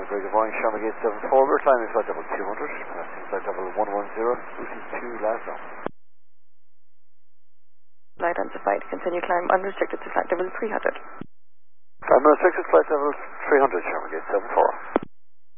very good morning, Sharma Gate 74. We're climbing flight level 200, passing flight level 110, routing to Glasgow. Flight undefined, continue climb unrestricted to flight level 300. Climb unrestricted, flight level 300, Sharma Gate 74.